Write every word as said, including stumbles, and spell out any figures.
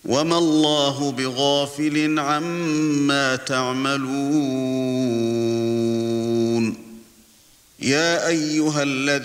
وما الله بغافل عما تعملون. يا أيها الذين